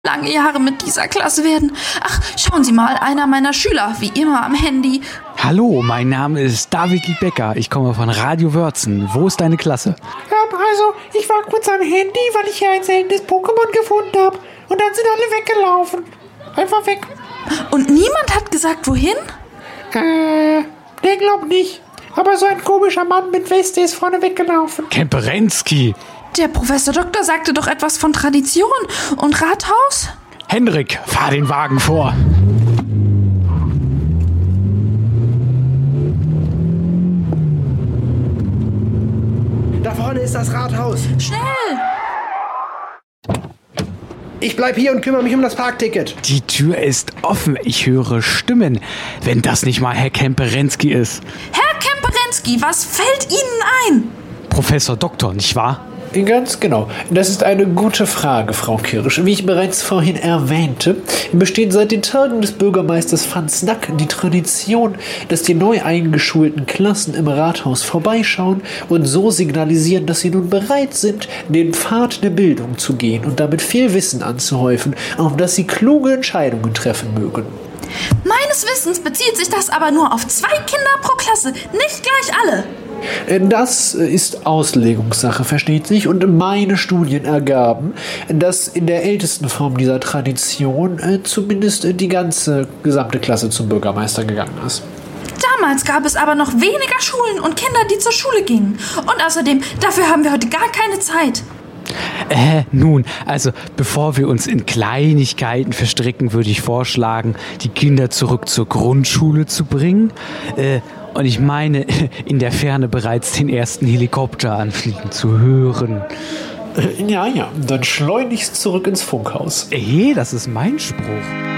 lange Jahre mit dieser Klasse werden. Ach, schauen Sie mal, einer meiner Schüler, wie immer am Handy. Hallo, mein Name ist David Becker. Ich komme von Radio Wörzen. Wo ist deine Klasse? Also, ich war kurz am Handy, weil ich hier ein seltenes Pokémon gefunden habe. Und dann sind alle weggelaufen. Einfach weg. Und niemand hat gesagt, wohin? Der glaubt nicht. Aber so ein komischer Mann mit Weste ist vorne weggelaufen. Kemperensky. Der Professor Doktor sagte doch etwas von Tradition und Rathaus? Hendrik, fahr den Wagen vor. Da vorne ist das Rathaus. Schnell! Ich bleib hier und kümmere mich um das Parkticket. Die Tür ist offen. Ich höre Stimmen. Wenn das nicht mal Herr Kemperensky ist. Herr Kemperensky, was fällt Ihnen ein? Professor Doktor, nicht wahr? Ganz genau. Das ist eine gute Frage, Frau Kirsch. Wie ich bereits vorhin erwähnte, besteht seit den Tagen des Bürgermeisters van Snack die Tradition, dass die neu eingeschulten Klassen im Rathaus vorbeischauen und so signalisieren, dass sie nun bereit sind, den Pfad der Bildung zu gehen und damit viel Wissen anzuhäufen, auf das sie kluge Entscheidungen treffen mögen. Meines Wissens bezieht sich das aber nur auf 2 Kinder pro Klasse, nicht gleich alle. Das ist Auslegungssache, versteht sich. Und meine Studien ergaben, dass in der ältesten Form dieser Tradition zumindest die gesamte Klasse zum Bürgermeister gegangen ist. Damals gab es aber noch weniger Schulen und Kinder, die zur Schule gingen. Und außerdem, dafür haben wir heute gar keine Zeit. Nun, also bevor wir uns in Kleinigkeiten verstricken, würde ich vorschlagen, die Kinder zurück zur Grundschule zu bringen. Und ich meine, in der Ferne bereits den ersten Helikopter anfliegen zu hören. Ja, dann schleunigst zurück ins Funkhaus. Das ist mein Spruch.